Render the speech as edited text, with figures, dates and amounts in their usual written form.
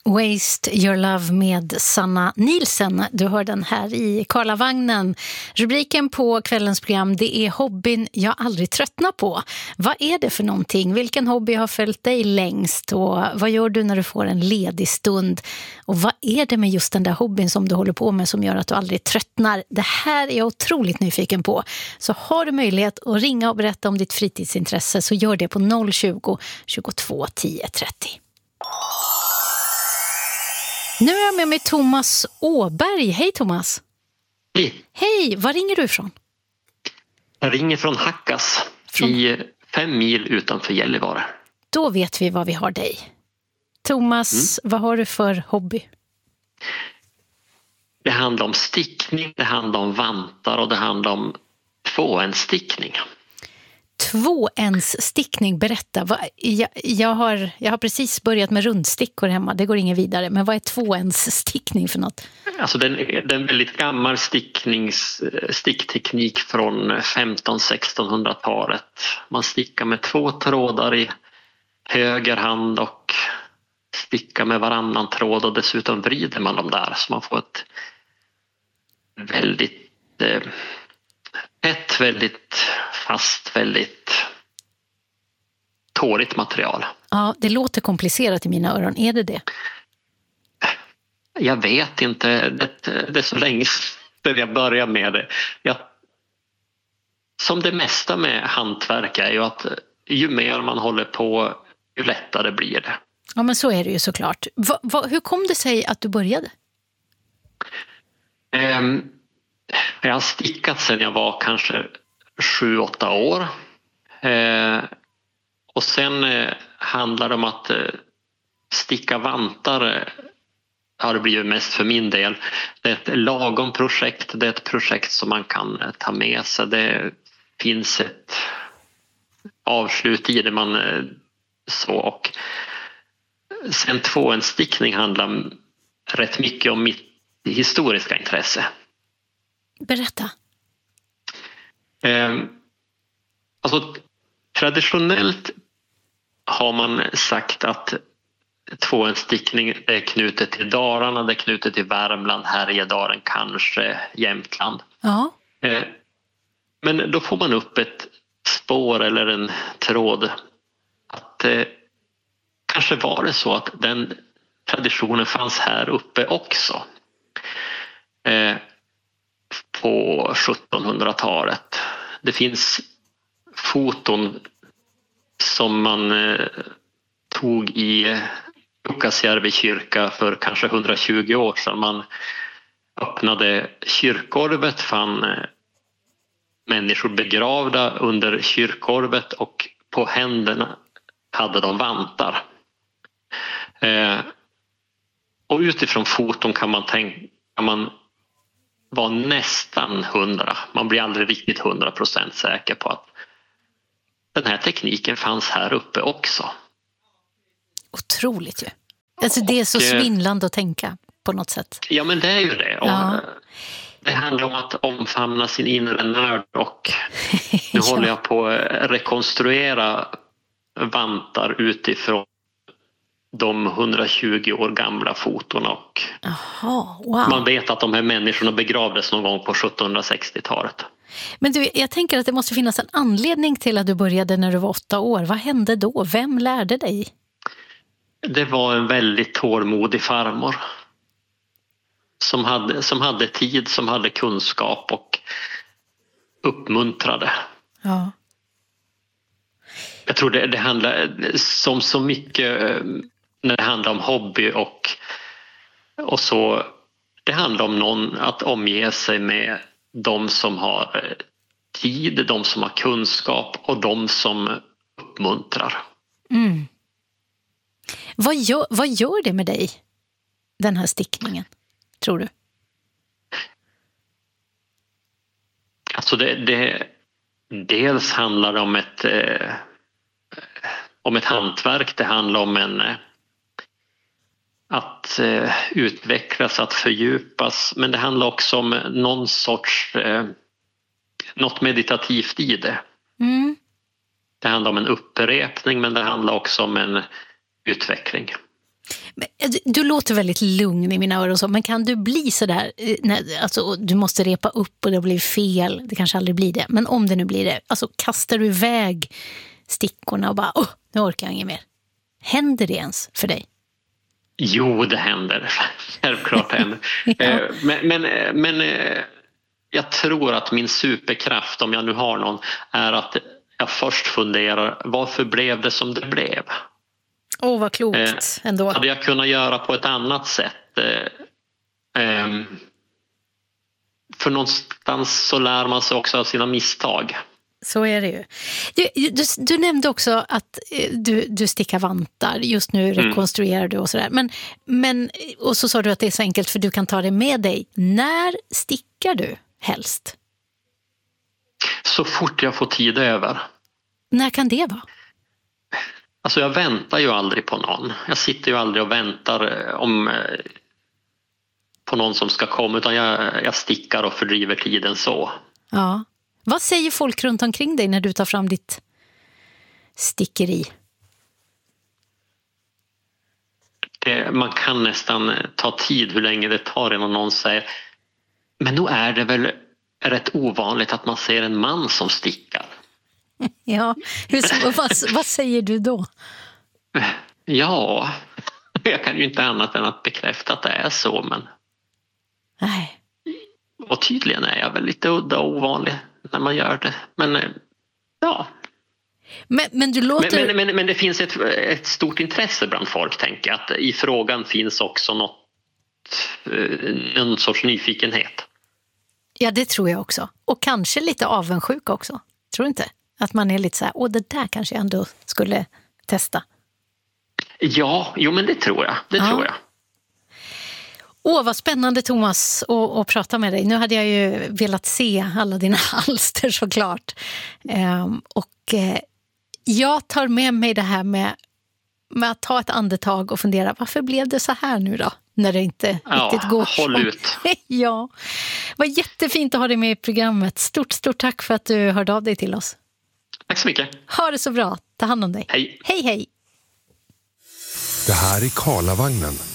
Waste Your Love med Sanna Nielsen. Du hör den här i Karlavagnen. Rubriken på kvällens program, det är hobbyn jag aldrig tröttnar på. Vad är det för någonting? Vilken hobby har följt dig längst? Och vad gör du när du får en ledig stund? Och vad är det med just den där hobbyn som du håller på med som gör att du aldrig tröttnar? Det här är jag otroligt nyfiken på. Så har du möjlighet att ringa och berätta om ditt fritidsintresse så gör det på 020-22 10 30. Nu är jag med mig Thomas Åberg. Hej Thomas. Hej. Hej, var ringer du ifrån? Jag ringer från Hackas i 5 mil utanför Gällivare. Då vet vi vad vi har dig. Thomas, vad har du för hobby? Det handlar om stickning, det handlar om vantar och det handlar om tvåensstickning. Tvåensstickning, berätta. Jag har precis börjat med rundstickor hemma, det går inget vidare. Men vad är tvåensstickning för något? Alltså det är en väldigt gammal stickteknik från 1500-1600-talet. Man stickar med 2 trådar i höger hand och stickar med varannan tråd och dessutom vrider man dem där så man får ett väldigt väldigt fast, väldigt tårigt material. Ja, det låter komplicerat i mina öron. Är det det? Jag vet inte. Det är så länge sedan jag började med det. Som det mesta med hantverk är ju att ju mer man håller på, ju lättare blir det. Ja, men så är det ju såklart. Hur kom det sig att du började? Jag har stickat sedan jag var kanske 7-8 år. Och sen handlar det om att sticka vantar har det blivit mest för min del. Det är ett lagom projekt, det är ett projekt som man kan ta med sig. Det finns ett avslut i det och sen tvåensstickning handlar rätt mycket om mitt historiska intresse. Berätta. Alltså, traditionellt har man sagt att tvåensstickning är knutet till Dalarna, det är knutet till Värmland, Härjedalen, kanske Jämtland. Ja. Men då får man upp ett spår eller en tråd att kanske var det så att den traditionen fanns här uppe också. På 1700-talet. Det finns foton som man tog i Jukkasjärvi kyrka för kanske 120 år sedan. Man öppnade kyrkorvet, fann människor begravda under kyrkorvet och på händerna hade de vantar. Och utifrån foton kan man var nästan 100. Man blir aldrig riktigt 100% säker på att den här tekniken fanns här uppe också. Otroligt ju. Alltså det är så svindlande att tänka på något sätt. Ja, men det är ju det. Ja. Det handlar om att omfamna sin inre nörd och nu håller jag på att rekonstruera vantar utifrån de 120 år gamla foton och man vet att de här människorna begravdes någon gång på 1760-talet. Men du, jag tänker att det måste finnas en anledning till att du började när du var 8 år. Vad hände då? Vem lärde dig? Det var en väldigt tålmodig farmor som hade tid, som hade kunskap och uppmuntrade. Ja. Jag tror det handlar som så mycket när det handlar om hobby och så. Det handlar om att omge sig med de som har tid, de som har kunskap och de som uppmuntrar. Mm. Vad gör det med dig, den här stickningen, tror du? Alltså dels handlar det om ett hantverk, det handlar om att utvecklas, att fördjupas, men det handlar också om någon sorts något meditativt i det. Mm. Det handlar om en upprepning, men det handlar också om en utveckling. Du låter väldigt lugn i mina öron, så, men kan du bli så där, alltså, du måste repa upp och det blir fel, det kanske aldrig blir det, men om det nu blir det, alltså kastar du iväg stickorna och bara, nu orkar jag inget mer. Händer det ens för dig? Jo, det händer. Självklart det händer. Ja. Men jag tror att min superkraft, om jag nu har någon, är att jag först funderar, varför blev det som det blev? Vad klokt ändå. Hade jag kunnat göra på ett annat sätt? För någonstans så lär man sig också av sina misstag. Så är det ju. Du nämnde också att du stickar vantar. Just nu rekonstruerar du och sådär. Men, och så sa du att det är så enkelt för du kan ta det med dig. När stickar du helst? Så fort jag får tid över. När kan det vara? Alltså jag väntar ju aldrig på någon. Jag sitter ju aldrig och väntar på någon som ska komma, utan jag stickar och fördriver tiden så. Ja. Vad säger folk runt omkring dig när du tar fram ditt stickeri? Man kan nästan ta tid hur länge det tar innan någon säger, men då är det väl rätt ovanligt att man ser en man som stickar. Ja, vad säger du då? Ja, jag kan ju inte annat än att bekräfta att det är så, men... Nej. Och tydligen är jag väl lite udda och ovanlig när man gör det. Men ja. Men du låter... Men det finns ett stort intresse bland folk, tänker jag. Att i frågan finns också någon sorts nyfikenhet. Ja, det tror jag också. Och kanske lite avundsjuk också. Tror du inte? Att man är lite så här, det där kanske jag ändå skulle testa. Ja, men det tror jag. Tror jag. Vad spännande, Thomas, att prata med dig. Nu hade jag ju velat se alla dina alster såklart. Jag tar med mig det här med att ta ett andetag och fundera, varför blev det så här nu då? När det inte riktigt går. Håll ut. Ja, vad jättefint att ha dig med i programmet. Stort tack för att du hörde av dig till oss. Tack så mycket. Ha det så bra. Ta hand om dig. Hej. Hej. Det här är Karlavagnen